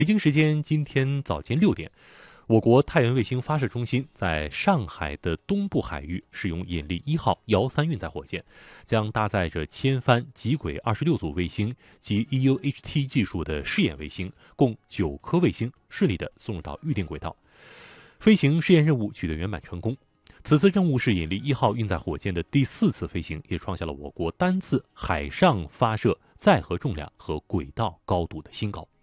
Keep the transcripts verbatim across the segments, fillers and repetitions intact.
北京时间今天早间六点，我国太原卫星发射中心在上海的东部海域使用引力一号遥三运载火箭，将搭载着千帆极轨二十六组卫星及 E U H T 技术的试验卫星，共九颗卫星顺利地送入到预定轨道。飞行试验任务取得圆满成功。此次任务是引力一号运载火箭的第四次飞行，也创下了我国单次海上发射载荷重量和轨道高度的新高。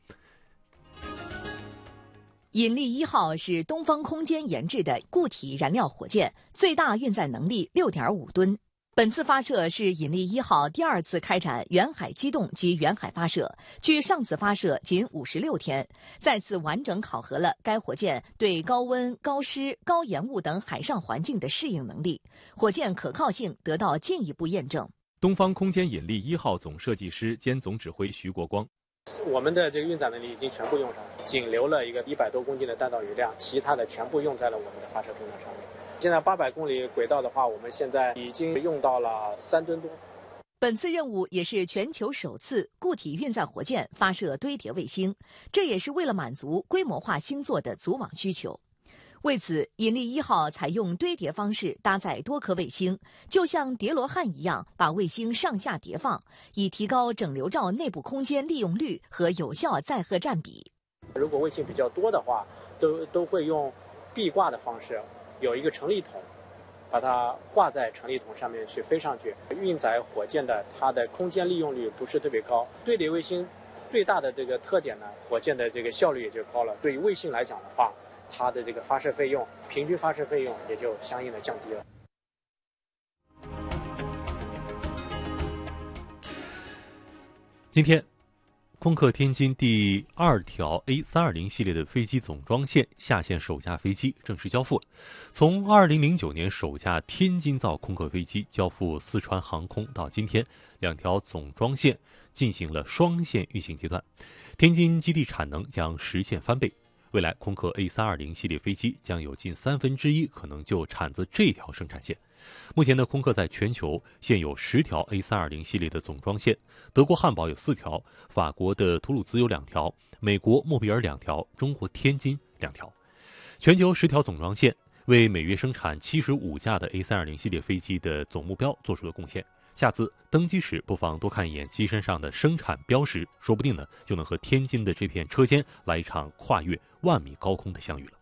引力一号是东方空间研制的固体燃料火箭，最大运载能力 六点五吨。本次发射是引力一号第二次开展远海机动及远海发射，距上次发射仅五十六天，再次完整考核了该火箭对高温、高湿、高盐雾等海上环境的适应能力，火箭可靠性得到进一步验证。 东方空间引力一号总设计师兼总指挥徐国光。 我们的这个运载能力已经全部用上了，仅留了一个一百多公斤的弹道余量，其他的全部用在了我们的发射重量上面。现在八百公里轨道的话，我们现在已经用到了三吨多。 本次任务也是全球首次固体运载火箭发射堆叠卫星，这也是为了满足规模化星座的组网需求。为此，引力一号采用堆叠方式搭载多颗卫星，就像叠罗汉一样把卫星上下叠放，以提高整流罩内部空间利用率和有效载荷占比。 如果卫星比较多的话，都都会用壁挂的方式，有一个成力筒，把它挂在成力筒上面去飞上去。运载火箭的它的空间利用率不是特别高，堆叠卫星最大的这个特点呢，火箭的这个效率也就高了。对于卫星来讲的话，它的这个发射费用，平均发射费用也就相应的降低了。 今天，空客天津第二条 A 三二零系列的飞机总装线下线首架飞机正式交付了。从二零零九年首架天津造空客飞机交付四川航空到今天，两条总装线进行了双线运行阶段，天津基地产能将实现翻倍。未来空客 A 三二零系列飞机将有近三分之一可能就产自这条生产线。目前的空客在全球现有十条 A 三二零系列的总装线，德国汉堡有四条，法国的图鲁兹有两条，美国莫比尔两条，中国天津两条。全球十条总装线为每月生产七十五架的 A 三二零系列飞机的总目标做出了贡献。下次登机时不妨多看一眼机身上的生产标识，说不定呢就能和天津的这片车间来一场跨越万米高空的相遇了。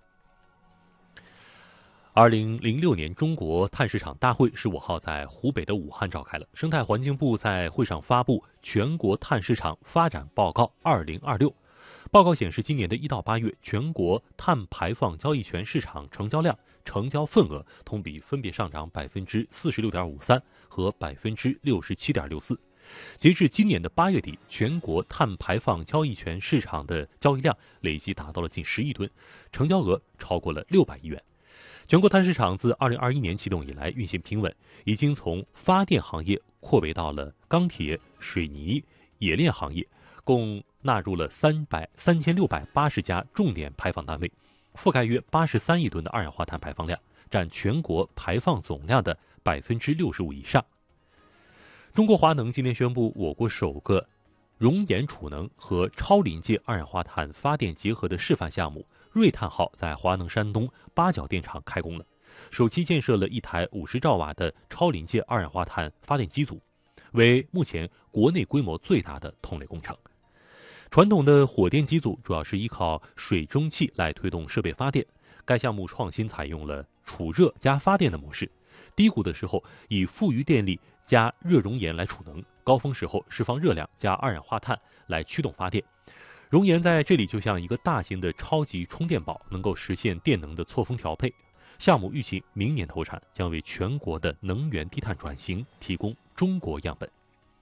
二零零六年中国碳市场大会十五号在湖北的武汉召开了，生态环境部在会上发布全国碳市场发展报告二零二六。报告显示，今年的一到八月，全国碳排放交易权市场成交量、成交份额同比分别上涨百分之四十六点五三和百分之六十七点六四。截至今年的八月底，全国碳排放交易权市场的交易量累计达到了近十亿吨，成交额超过了六百亿元。全国碳市场自二零二一年启动以来运行平稳，已经从发电行业扩围到了钢铁、水泥、冶炼行业，共纳入了三百三千六百八十家重点排放单位，覆盖约八十三亿吨的二氧化碳排放量，占全国排放总量的百分之六十五以上。中国华能今天宣布，我国首个熔岩储能和超临界二氧化碳发电结合的示范项目瑞碳号在华能山东八角电厂开工了，首期建设了一台五十兆瓦的超临界二氧化碳发电机组，为目前国内规模最大的同类工程。传统的火电机组主要是依靠水蒸气来推动设备发电，该项目创新采用了储热加发电的模式，低谷的时候以富余电力加热熔岩来储能，高峰时候释放热量加二氧化碳来驱动发电。熔岩在这里就像一个大型的超级充电宝，能够实现电能的错峰调配。项目预计明年投产，将为全国的能源低碳转型提供中国样本。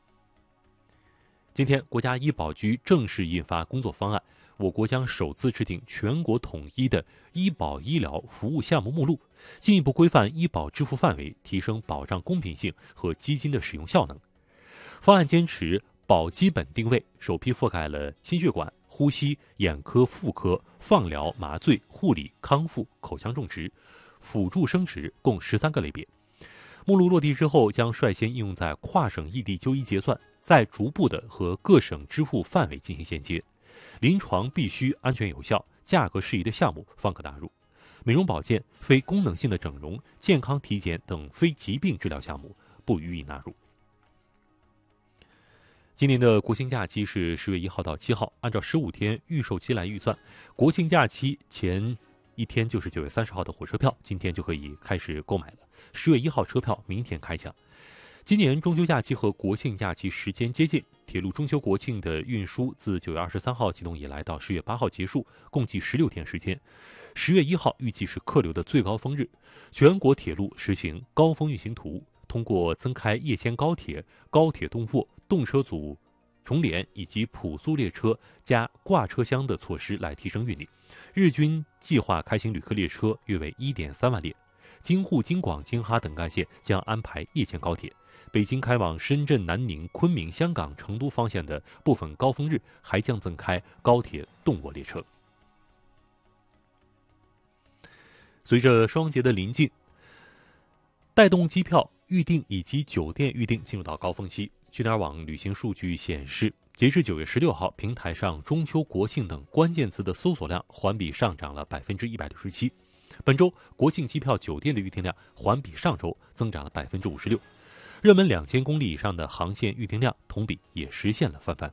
今天，国家医保局正式印发工作方案，我国将首次制定全国统一的医保医疗服务项目目录，进一步规范医保支付范围，提升保障公平性和基金的使用效能。方案坚持保基本定位，首批覆盖了心血管、呼吸、眼科、妇科、放疗、麻醉、护理、康复、口腔种植、辅助生殖共十三个类别。目录落地之后，将率先应用在跨省异地就医结算，再逐步的和各省支付范围进行衔接。 临床必须安全有效、价格适宜的项目方可纳入。美容保健、非功能性的整容、健康体检等非疾病治疗项目不予以纳入。今年的国庆假期是十月一号到七号，按照十五天预售期来预算，国庆假期前一天就是九月三十号的火车票，今天就可以开始购买了。十月一号车票明天开抢。今年中秋假期和国庆假期时间接近，铁路中秋国庆的运输自九月二十三号启动以来到十月八号结束，共计十六天时间。十月一号预计是客流的最高峰日，全国铁路实行高峰运行图，通过增开夜间高铁、高铁动卧、动车组重联以及普速列车加挂车厢的措施来提升运力。日均计划开行旅客列车约为 一点三万列。京沪、京广、京哈等干线将安排夜间高铁。北京开往深圳、南宁、昆明、香港、成都方向的部分高峰日还将增开高铁动卧列车。随着双节的临近，带动机票预订以及酒店预订进入到高峰期。去哪儿网旅行数据显示，截至九月十六号，平台上中秋、国庆等关键词的搜索量环比上涨了百分之一百六十七。本周国庆机票、酒店的预订量环比上周增长了百分之五十六。热门两千公里以上的航线预订量同比也实现了翻番。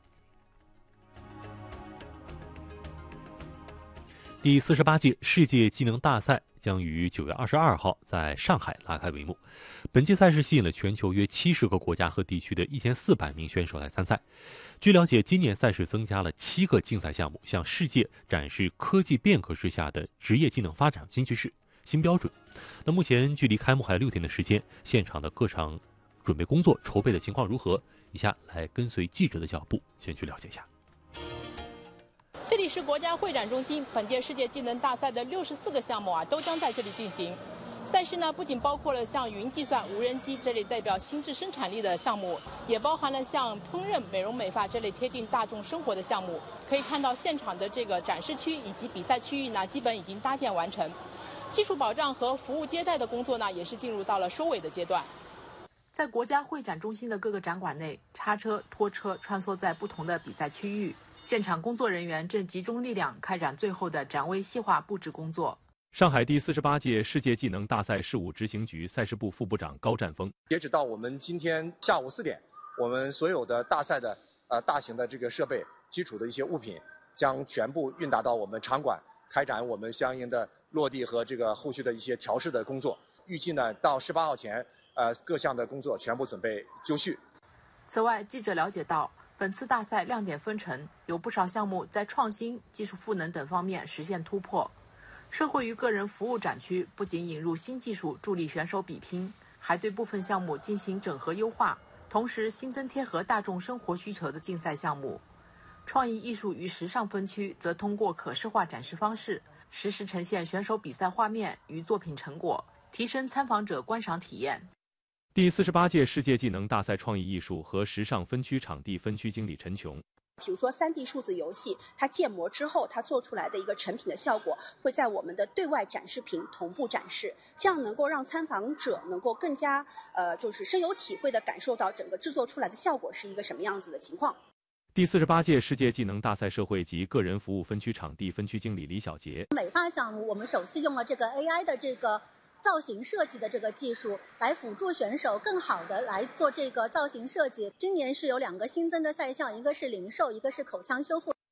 第四十八届世界技能大赛将于九月二十二号在上海拉开帷幕。本届赛事吸引了全球约七十个国家和地区的一千四百名选手来参赛。据了解，今年赛事增加了七个竞赛项目，向世界展示科技变革之下的职业技能发展新趋势、新标准。那目前距离开幕还有六天的时间，现场的各场准备工作筹备的情况如何？以下来跟随记者的脚步，先去了解一下。 这里是国家会展中心，本届世界技能大赛的六十四个项目啊，都将在这里进行。赛事呢，不仅包括了像云计算、无人机这类代表新质生产力的项目，也包含了像烹饪、美容美发这类贴近大众生活的项目。可以看到现场的这个展示区以及比赛区域呢，基本已经搭建完成。技术保障和服务接待的工作呢，也是进入到了收尾的阶段。在国家会展中心的各个展馆内，叉车、拖车穿梭在不同的比赛区域。现场工作人员正集中力量开展最后的展位细化布置工作。 上海第四十八届世界技能大赛事务执行局赛事部副部长高占峰： 截止到我们今天下午四点，我们所有的大赛的呃大型的这个设备、基础的一些物品将全部运达到我们场馆，开展我们相应的落地和这个后续的一些调试的工作。预计呢，到十八号前，呃各项的工作全部准备就绪。 此外，记者了解到，本次大赛亮点纷呈，有不少项目在创新、技术赋能等方面实现突破。社会与个人服务展区不仅引入新技术助力选手比拼，还对部分项目进行整合优化，同时新增贴合大众生活需求的竞赛项目。创意艺术与时尚分区则通过可视化展示方式，实时呈现选手比赛画面与作品成果，提升参访者观赏体验。 第四十八届世界技能大赛创意艺术和时尚分区场地分区经理陈琼： 比如说 三 D 数字游戏，它建模之后它做出来的一个成品的效果会在我们的对外展示屏同步展示，这样能够让参访者能够更加呃就是深有体会地感受到整个制作出来的效果是一个什么样子的情况。 第四十八届世界技能大赛社会及个人服务分区场地分区经理李小杰： 美发项目我们首次用了这个 A I 的这个造型设计的这个技术来辅助选手更好的来做这个造型设计。今年是有两个新增的赛项，一个是零售，一个是口腔修复。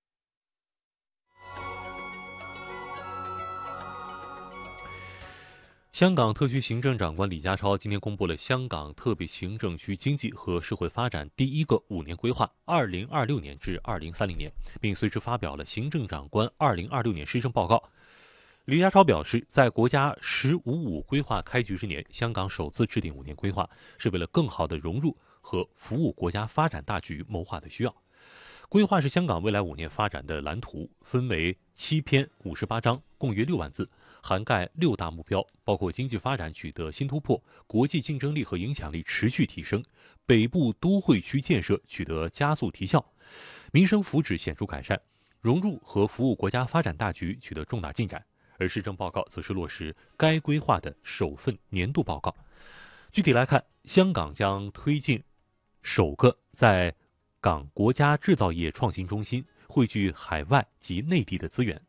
香港特区行政长官李家超今天公布了香港特别行政区经济和社会发展第一个五年规划二零二六年至二零三零年，并随之发表了行政长官二零二六年施政报告。李家超表示，在国家“十五五”规划开局之年，香港首次制定五年规划，是为了更好地融入和服务国家发展大局谋划的需要。规划是香港未来五年发展的蓝图，分为七篇五十八章，共约六万字，涵盖六大目标，包括经济发展取得新突破，国际竞争力和影响力持续提升，北部都会区建设取得加速提效，民生福祉显著改善，融入和服务国家发展大局取得重大进展。而施政报告则是落实该规划的首份年度报告。具体来看，香港将推进首个在港国家制造业创新中心， 汇聚海外及内地的资源。